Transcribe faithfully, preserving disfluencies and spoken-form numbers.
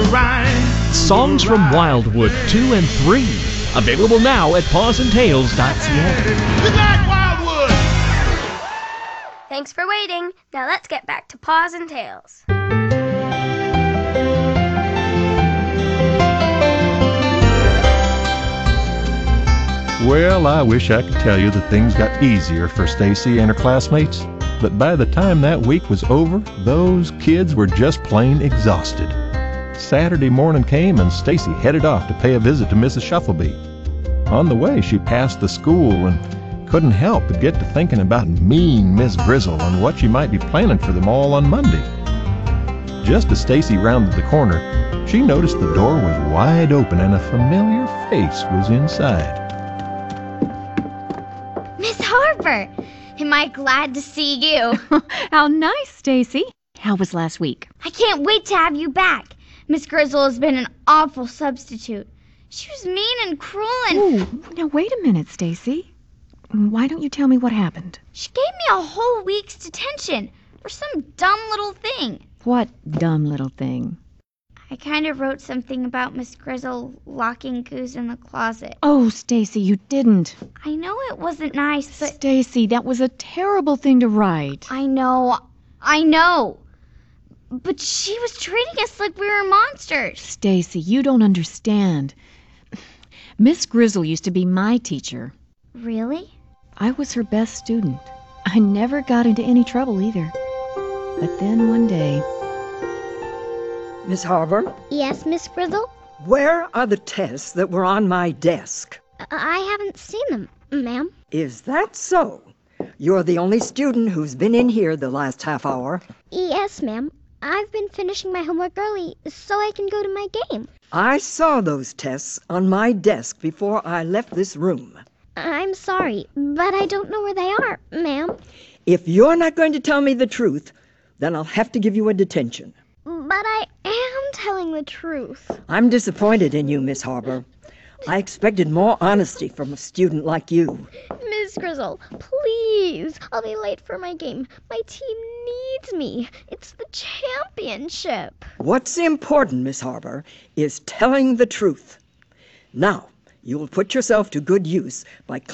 a ride. Songs from Wildwood two and three. Available now at paws and tails dot c a. Good night, Wildwood! Thanks for waiting. Now let's get back to Paws and Tails. Well, I wish I could tell you that things got easier for Stacy and her classmates, but by the time that week was over, those kids were just plain exhausted. Saturday morning came and Stacy headed off to pay a visit to Missus Shuffleby. On the way, she passed the school and couldn't help but get to thinking about mean Miss Grizzle and what she might be planning for them all on Monday. Just as Stacy rounded the corner, she noticed the door was wide open and a familiar face was inside. Miss Harper, am I glad to see you? How nice, Stacy. How was last week? I can't wait to have you back. Miss Grizzle has been an awful substitute. She was mean and cruel and... Oh, now wait a minute, Stacy. Why don't you tell me what happened? She gave me a whole week's detention for some dumb little thing. What dumb little thing? I kind of wrote something about Miss Grizzle locking Goose in the closet. Oh, Stacy, you didn't. I know it wasn't nice, but... Stacy, that was a terrible thing to write. I know. I know. But she was treating us like we were monsters. Stacy, you don't understand. Miss Grizzle used to be my teacher. Really? I was her best student. I never got into any trouble either. But then one day... Miss Harper? Yes, Miss Grizzle? Where are the tests that were on my desk? I haven't seen them, ma'am. Is that so? You're the only student who's been in here the last half hour. Yes, ma'am. I've been finishing my homework early so I can go to my game. I saw those tests on my desk before I left this room. I'm sorry, but I don't know where they are, ma'am. If you're not going to tell me the truth, then I'll have to give you a detention. But I am telling the truth. I'm disappointed in you, Miss Harper. I expected more honesty from a student like you. Miss Grizzle, please. I'll be late for my game. My team needs me. It's the championship. What's important, Miss Harper, is telling the truth. Now, you'll put yourself to good use by